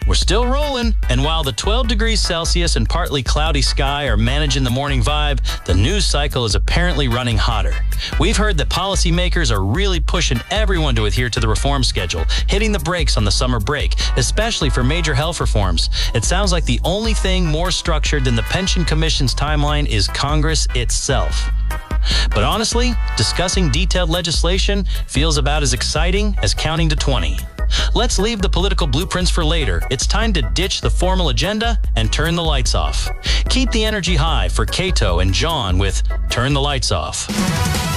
We're still rolling, and while the 12 degrees Celsius and partly cloudy sky are managing the morning vibe, the news cycle is apparently running hotter. We've heard that policymakers are really pushing everyone to adhere to the reform schedule, hitting the brakes on the summer break, especially for major health reforms. It sounds like the only thing more structured than the Pension Commission's timeline is Congress itself. But honestly, discussing detailed legislation feels about as exciting as counting to 20. Let's leave the political blueprints for later. It's time to ditch the formal agenda and turn the lights off. Keep the energy high for Cato and John with Turn the Lights Off.